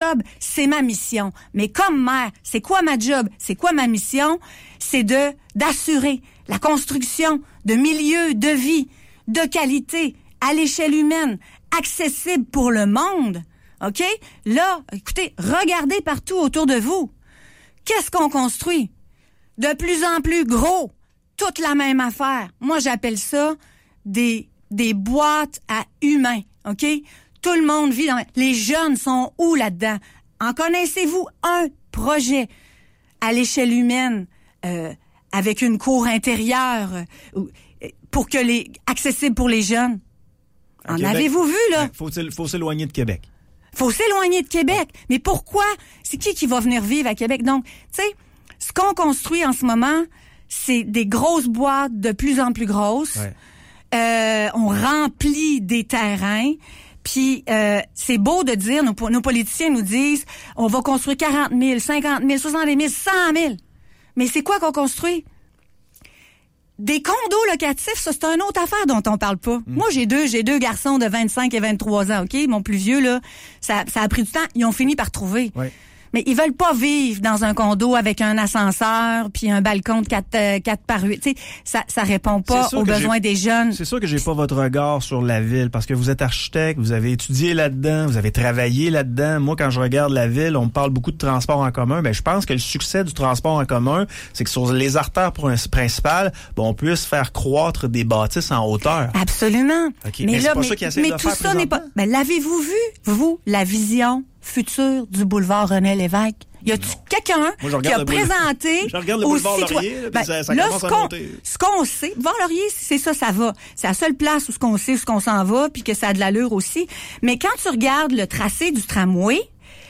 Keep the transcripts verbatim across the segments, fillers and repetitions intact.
job, c'est ma mission. Mais comme maire, c'est quoi ma job? C'est quoi ma mission? C'est de d'assurer la construction de milieux de vie, de qualité, à l'échelle humaine, accessible pour le monde. OK? Là, écoutez, regardez partout autour de vous. Qu'est-ce qu'on construit? De plus en plus gros. Toute la même affaire. Moi, j'appelle ça des, des boîtes à humains. OK? Tout le monde vit dans... Les jeunes sont où là-dedans? En connaissez-vous un projet à l'échelle humaine euh, avec une cour intérieure euh, pour que les... accessible pour les jeunes? À en Québec, avez-vous vu, là? Faut, faut s'éloigner de Québec. Faut s'éloigner de Québec. Mais pourquoi? C'est qui qui va venir vivre à Québec? Donc, tu sais, ce qu'on construit en ce moment, c'est des grosses boîtes de plus en plus grosses. Ouais. Euh, on remplit des terrains. Puis, euh, c'est beau de dire, nos, nos politiciens nous disent, on va construire quarante mille, cinquante mille, soixante mille, cent mille. Mais c'est quoi qu'on construit? Des condos locatifs, ça, c'est une autre affaire dont on parle pas. Mmh. Moi, j'ai deux, j'ai deux garçons de vingt-cinq et vingt-trois ans, OK? Mon plus vieux, là, ça, ça a pris du temps. Ils ont fini par trouver. Oui. Mais ils veulent pas vivre dans un condo avec un ascenseur puis un balcon de quatre, euh, quatre par huit. Tu sais, ça, ça répond pas aux besoins des jeunes. C'est sûr que j'ai pas votre regard sur la ville parce que vous êtes architecte, vous avez étudié là-dedans, vous avez travaillé là-dedans. Moi, quand je regarde la ville, on me parle beaucoup de transport en commun. Ben, je pense que le succès du transport en commun, c'est que sur les artères principales, ben, on puisse faire croître des bâtisses en hauteur. Absolument. Okay. Mais, mais c'est pas mais, ça qui essaie de faire. Mais tout ça n'est pas. Ben, l'avez-vous vu, vous, la vision futur du boulevard René Lévesque? Y a-tu quelqu'un Moi, qui a présenté je regarde le boulevard Laurier, là, ben, ça, ça là, commence ce à qu'on, monter. Ce qu'on sait, boulevard Laurier, c'est ça, ça va. C'est la seule place où ce qu'on sait, où ce qu'on s'en va, puis que ça a de l'allure aussi. Mais quand tu regardes le tracé du tramway,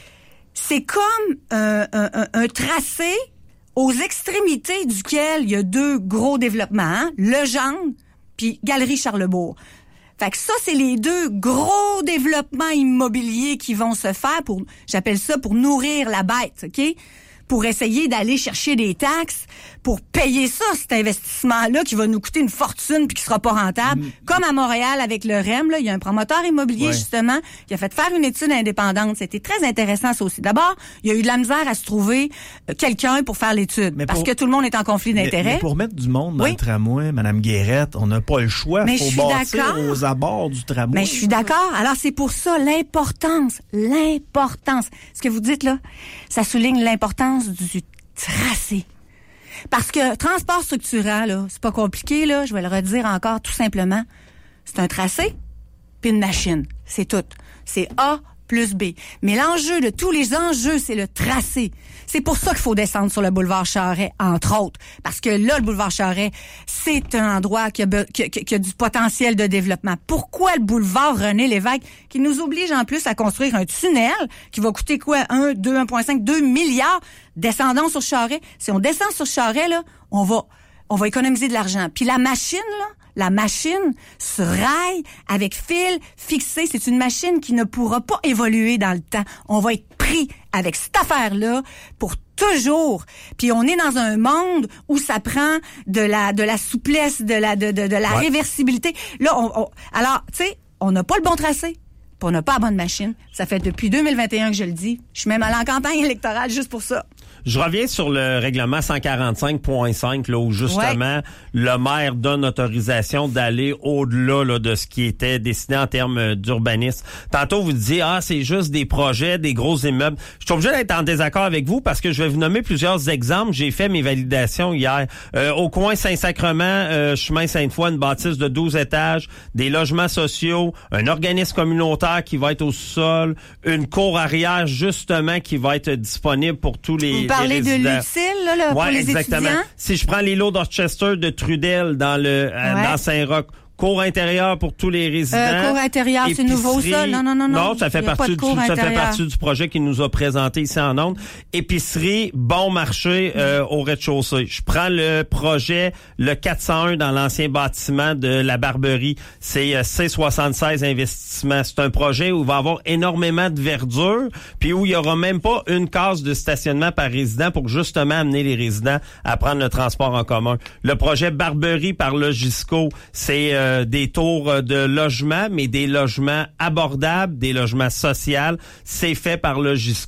c'est comme euh, un, un, un tracé aux extrémités duquel il y a deux gros développements, hein? Legendre puis Galerie Charlebourg. Fait que ça, c'est les deux gros développements immobiliers qui vont se faire pour, j'appelle ça pour nourrir la bête, OK? Pour essayer d'aller chercher des taxes, pour payer ça, cet investissement-là qui va nous coûter une fortune puis qui sera pas rentable. Mmh. Comme à Montréal avec le R E M, là, il y a un promoteur immobilier, ouais. justement, qui a fait faire une étude indépendante. C'était très intéressant, ça aussi. D'abord, il y a eu de la misère à se trouver euh, quelqu'un pour faire l'étude. Mais parce pour... que tout le monde est en conflit d'intérêts. Mais, mais pour mettre du monde dans oui. le tramway, Mme Guérette, on n'a pas le choix. Il faut bâtir d'accord. aux abords du tramway. Mais je suis d'accord. Alors, c'est pour ça l'importance, l'importance. Ce que vous dites, là, ça souligne l'importance du tracé. Parce que transport structurant, là, c'est pas compliqué, là, je vais le redire encore tout simplement. C'est un tracé puis une machine. C'est tout. C'est A plus B. Mais l'enjeu de tous les enjeux, c'est le tracé. C'est pour ça qu'il faut descendre sur le boulevard Charest, entre autres. Parce que là, le boulevard Charest, c'est un endroit qui a, qui, qui, qui a du potentiel de développement. Pourquoi le boulevard René Lévesque, qui nous oblige en plus à construire un tunnel qui va coûter quoi? un, deux, un virgule cinq, deux milliards? Descendons sur Charest. Si on descend sur Charest, là, on va, on va économiser de l'argent. Puis la machine, là, la machine se raille avec fil fixé. C'est une machine qui ne pourra pas évoluer dans le temps. On va être pris avec cette affaire-là pour toujours. Puis on est dans un monde où ça prend de la de la souplesse, de la de de, de la ouais. réversibilité. Là, on, on alors tu sais, on n'a pas le bon tracé. Puis on n'a pas la bonne machine. Ça fait depuis deux mille vingt et un que je le dis. Je suis même allée en campagne électorale juste pour ça. Je reviens sur le règlement cent quarante-cinq point cinq, là, où justement ouais. le maire donne autorisation d'aller au-delà là, de ce qui était destiné en termes d'urbanisme. Tantôt, vous disiez, ah, c'est juste des projets, des gros immeubles. Je suis obligé d'être en désaccord avec vous parce que je vais vous nommer plusieurs exemples. J'ai fait mes validations hier. Euh, au coin Saint-Sacrement, euh, chemin Sainte-Foy, une bâtisse de douze étages, des logements sociaux, un organisme communautaire qui va être au sous-sol, une cour arrière, justement, qui va être disponible pour tous les Vous parlez de l'utile, là, là, ouais, pour les exactement. étudiants? Si je prends l'îlot d'Orchester de Trudel dans le ouais. euh, dans Saint-Roch, cours intérieur pour tous les résidents. Euh, cours intérieur, c'est nouveau ça? Non, non, non, non. Non, ça fait partie du, ça fait partie du projet qu'il nous a présenté ici en Onde. Épicerie, bon marché euh, au rez-de-chaussée. Je prends le projet, le quatre cent un dans l'ancien bâtiment de la Barberie. C'est euh, C soixante-seize Investissement. C'est un projet où il va y avoir énormément de verdure, puis où il y aura même pas une case de stationnement par résident pour justement amener les résidents à prendre le transport en commun. Le projet Barberie par Logisco, c'est euh, des tours de logement, mais des logements abordables, des logements sociaux. C'est fait par Logisco.